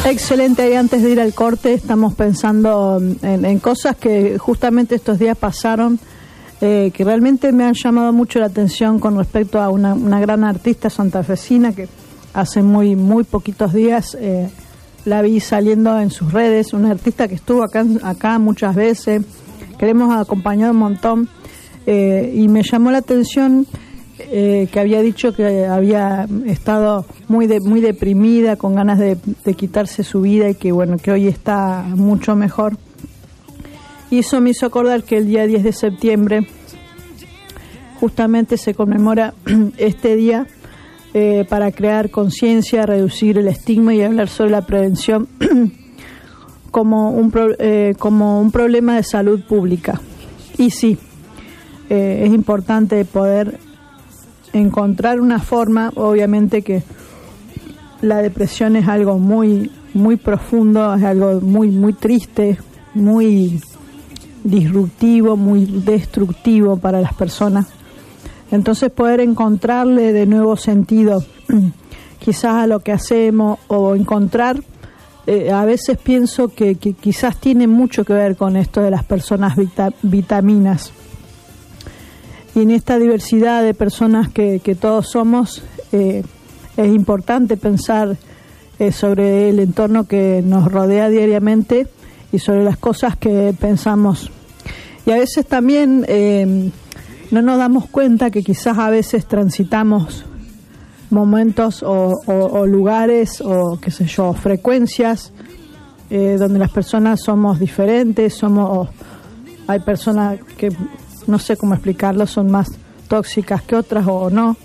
Excelente, y antes de ir al corte estamos pensando en cosas que justamente estos días pasaron, que realmente me han llamado mucho la atención con respecto a una gran artista santafesina que hace muy poquitos días la vi saliendo en sus redes, una artista que estuvo acá muchas veces, que le hemos acompañado un montón, y me llamó la atención que había dicho que había estado muy deprimida, con ganas de quitarse su vida, y que bueno, que hoy está mucho mejor. Y eso me hizo acordar que el día 10 de septiembre justamente se conmemora este día para crear conciencia, reducir el estigma y hablar sobre la prevención como un problema de salud pública. Y sí, es importante poder encontrar una forma. Obviamente que la depresión es algo muy profundo, es algo muy triste, muy disruptivo, muy destructivo para las personas. Entonces poder encontrarle de nuevo sentido quizás a lo que hacemos, o encontrar, a veces pienso que quizás tiene mucho que ver con esto de las personas vitaminas. Y en esta diversidad de personas que todos somos, es importante pensar sobre el entorno que nos rodea diariamente y sobre las cosas que pensamos. Y a veces también no nos damos cuenta que quizás a veces transitamos momentos o lugares o qué sé yo, frecuencias donde las personas somos diferentes, hay personas que no sé cómo explicarlo, son más tóxicas que otras o no.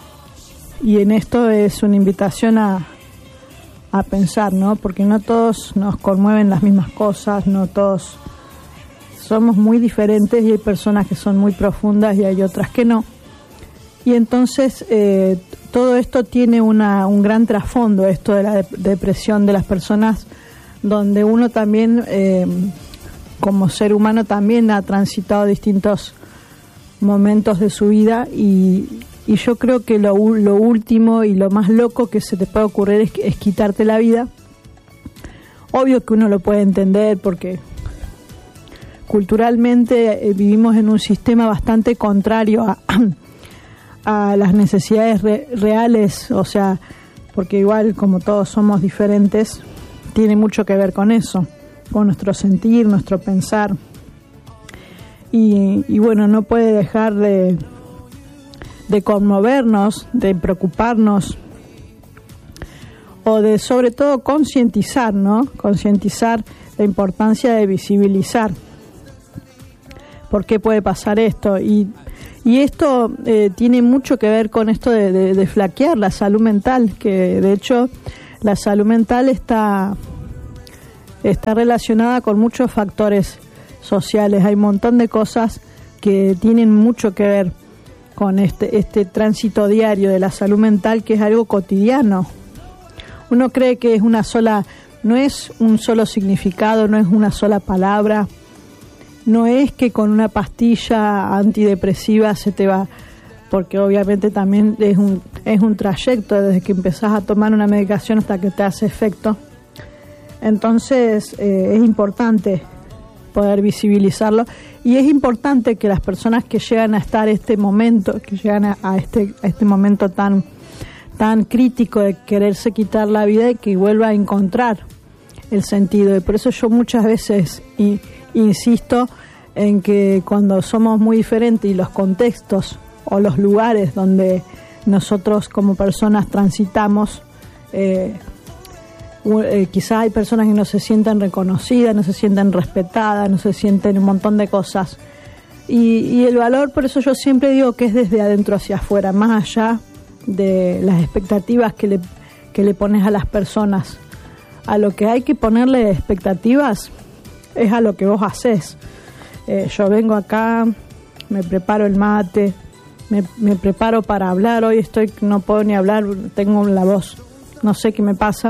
Y en esto es una invitación a pensar, ¿no? Porque no todos nos conmueven las mismas cosas, no todos somos muy diferentes, y hay personas que son muy profundas y hay otras que no. Y entonces todo esto tiene un gran trasfondo, esto de la depresión de las personas, donde uno también como ser humano también ha transitado distintos momentos de su vida, y yo creo que lo último y lo más loco que se te puede ocurrir es quitarte la vida. Obvio que uno lo puede entender porque culturalmente vivimos en un sistema bastante contrario a las necesidades reales, o sea, porque igual como todos somos diferentes, tiene mucho que ver con eso, con nuestro sentir, nuestro pensar. Y bueno, no puede dejar de conmovernos, de preocuparnos, o de sobre todo concientizar, ¿no? Concientizar la importancia de visibilizar por qué puede pasar esto. Y esto tiene mucho que ver con esto de flaquear la salud mental, que de hecho la salud mental está relacionada con muchos factores sociales. Hay un montón de cosas que tienen mucho que ver con este tránsito diario de la salud mental, que es algo cotidiano. Uno cree que no es un solo significado, no es una sola palabra, no es que con una pastilla antidepresiva se te va, porque obviamente también es un trayecto desde que empezás a tomar una medicación hasta que te hace efecto. Entonces es importante poder visibilizarlo, y es importante que las personas que llegan a estar este momento, que llegan a este momento tan crítico de quererse quitar la vida, y que vuelva a encontrar el sentido. Y por eso yo muchas veces insisto en que cuando somos muy diferentes y los contextos o los lugares donde nosotros como personas transitamos, quizás hay personas que no se sienten reconocidas, no se sienten respetadas, no se sienten un montón de cosas. Y el valor, por eso yo siempre digo que es desde adentro hacia afuera, más allá de las expectativas que le pones a las personas. A lo que hay que ponerle expectativas es a lo que vos haces. Yo vengo acá, me preparo el mate, me preparo para hablar. Hoy no puedo ni hablar, tengo la voz, no sé qué me pasa.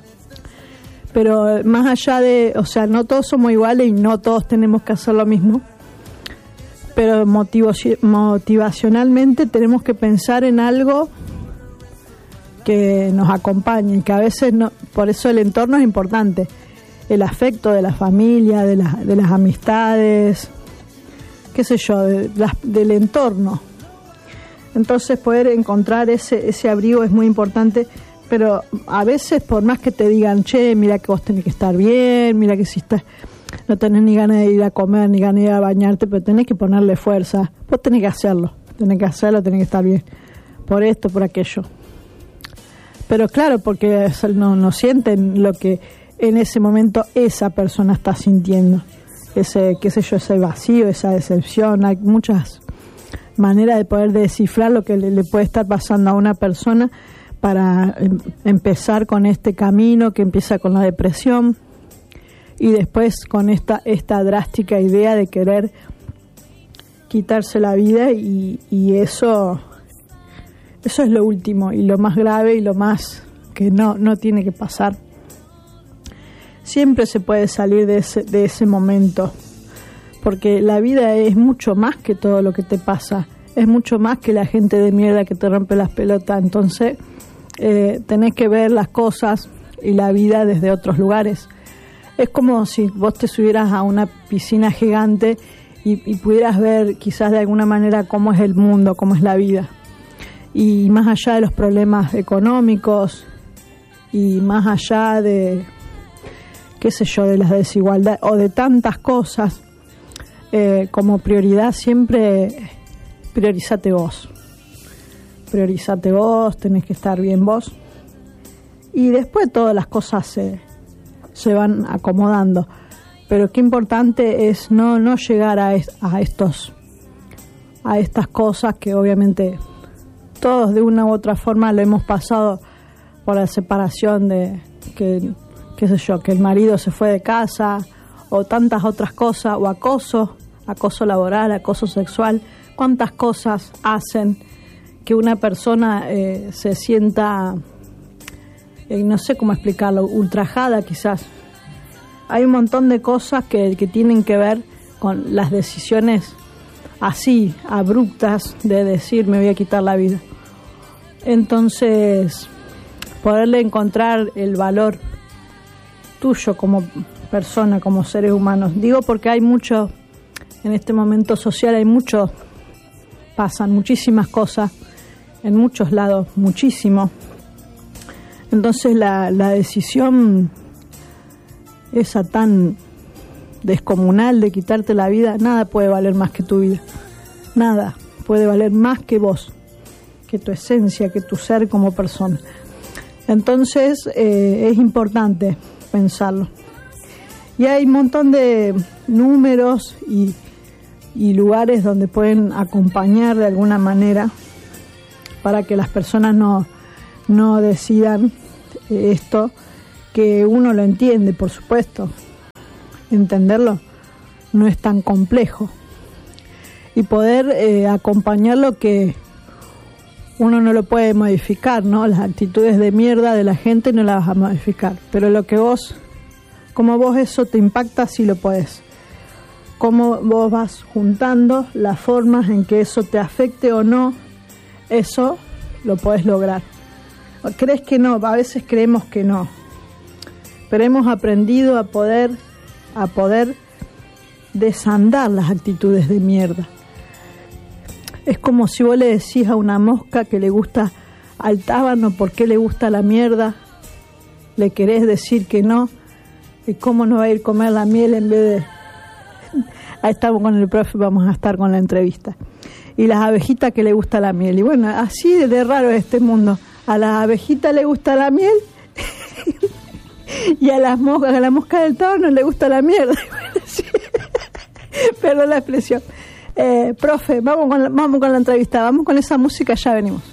Pero más allá o sea, no todos somos iguales y no todos tenemos que hacer lo mismo. Pero motivacionalmente tenemos que pensar en algo que nos acompañen, que a veces no, por eso el entorno es importante, el afecto de la familia, de las amistades, qué sé yo, del entorno. Entonces poder encontrar ese abrigo es muy importante, pero a veces por más que te digan, che, mira que vos tenés que estar bien, mira que si no tenés ni ganas de ir a comer, ni ganas de ir a bañarte, pero tenés que ponerle fuerza, vos tenés que hacerlo, tenés que estar bien, por esto, por aquello. Pero claro, porque no sienten lo que en ese momento esa persona está sintiendo, ese vacío, esa decepción. Hay muchas maneras de poder descifrar lo que le puede estar pasando a una persona para empezar con este camino que empieza con la depresión y después con esta drástica idea de querer quitarse la vida, y eso es lo último y lo más grave y lo más que no tiene que pasar. Siempre se puede salir de ese momento, porque la vida es mucho más que todo lo que te pasa, es mucho más que la gente de mierda que te rompe las pelotas. Entonces tenés que ver las cosas y la vida desde otros lugares. Es como si vos te subieras a una piscina gigante y pudieras ver quizás de alguna manera cómo es el mundo, cómo es la vida, y más allá de los problemas económicos y más allá de qué sé yo, de las desigualdades o de tantas cosas, como prioridad siempre priorizate vos, tenés que estar bien vos, y después todas las cosas se van acomodando. Pero qué importante es no llegar a estas cosas que obviamente todos de una u otra forma lo hemos pasado, por la separación de qué sé yo, que el marido se fue de casa, o tantas otras cosas, o acoso laboral, acoso sexual. Cuántas cosas hacen que una persona se sienta, no sé cómo explicarlo, ultrajada quizás. Hay un montón de cosas que tienen que ver con las decisiones así, abruptas, de decir me voy a quitar la vida. Entonces, poderle encontrar el valor tuyo como persona, como seres humanos. Digo porque hay mucho, en este momento social pasan muchísimas cosas, en muchos lados, muchísimo. Entonces la decisión esa tan descomunal de quitarte la vida, nada puede valer más que tu vida. Nada puede valer más que vos, que tu esencia, que tu ser como persona. Entonces es importante pensarlo. Y hay un montón de números y lugares donde pueden acompañar de alguna manera para que las personas no decidan esto, que uno lo entiende, por supuesto. Entenderlo no es tan complejo. Y poder acompañarlo, que uno no lo puede modificar, ¿no? Las actitudes de mierda de la gente no las vas a modificar, pero lo que como vos eso te impacta, sí lo podés. Cómo vos vas juntando las formas en que eso te afecte o no, eso lo podés lograr. ¿Crees que no? A veces creemos que no, pero hemos aprendido a poder desandar las actitudes de mierda. Es como si vos le decís a una mosca que le gusta al tábano, ¿por qué le gusta la mierda? Le querés decir que no, y cómo no va a ir a comer la miel en vez de... Ahí estamos con el profe, vamos a estar con la entrevista. Y las abejitas que le gusta la miel. Y bueno, así de raro es este mundo. A las abejitas le gusta la miel y a la mosca del tábano le gusta la mierda. Perdón la expresión. Profe, vamos con la entrevista, vamos con esa música, ya venimos.